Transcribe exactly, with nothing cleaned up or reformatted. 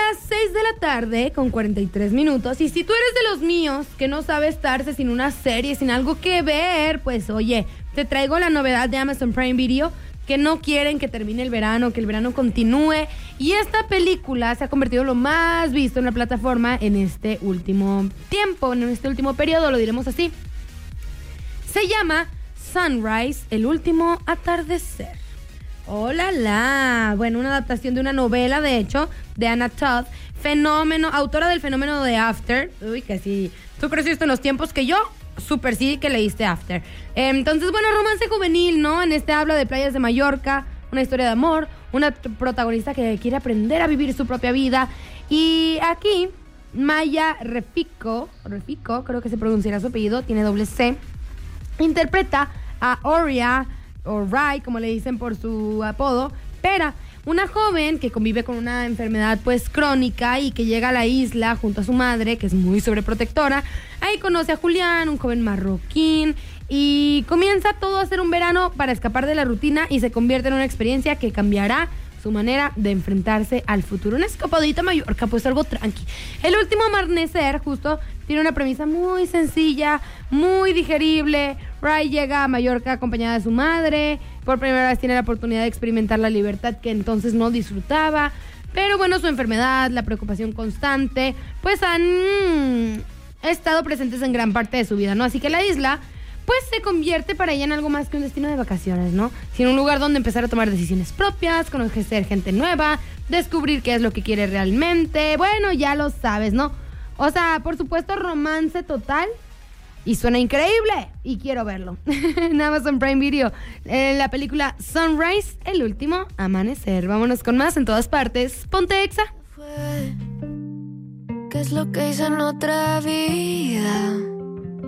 las seis de la tarde con cuarenta y tres minutos. Y si tú eres de los míos que no sabe estarse sin una serie, sin algo que ver, pues oye, te traigo la novedad de Amazon Prime Video, que no quieren que termine el verano, que el verano continúe. Y esta película se ha convertido en lo más visto en la plataforma en este último tiempo, en este último periodo, lo diremos así. Se llama Sunrise, el último atardecer. ¡Hola, la! Bueno, una adaptación de una novela, de hecho, de Anna Todd, fenómeno, autora del fenómeno de After. Uy, que sí. ¿Tú creciste en los tiempos que yo? Súper sí que leíste After. Eh, entonces, bueno, romance juvenil, ¿no? En este habla de playas de Mallorca, una historia de amor, una t- protagonista que quiere aprender a vivir su propia vida. Y aquí, Maya Refico, Refico, creo que se pronunciará su apellido, tiene doble C, interpreta a Oria, o Rai, como le dicen por su apodo, Pera, una joven que convive con una enfermedad pues crónica y que llega a la isla junto a su madre, que es muy sobreprotectora. Ahí conoce a Julián, un joven marroquín, y comienza todo a ser un verano para escapar de la rutina y se convierte en una experiencia que cambiará su manera de enfrentarse al futuro. Una escapadita a Mallorca, pues algo tranqui. El último amanecer, justo, tiene una premisa muy sencilla, muy digerible. Rai llega a Mallorca acompañada de su madre. Por primera vez tiene la oportunidad de experimentar la libertad que entonces no disfrutaba. Pero bueno, su enfermedad, la preocupación constante, pues han mm, estado presentes en gran parte de su vida, ¿no? Así que la isla pues se convierte para ella en algo más que un destino de vacaciones, ¿no? Sino un lugar donde empezar a tomar decisiones propias, conocer gente nueva, descubrir qué es lo que quiere realmente. Bueno, ya lo sabes, ¿no? O sea, por supuesto, romance total. Y suena increíble. Y quiero verlo. En Amazon Prime Video. En la película Sunrise, el último amanecer. Vámonos con más en todas partes. Ponte Exa. ¿Qué es lo que hice en otra vida?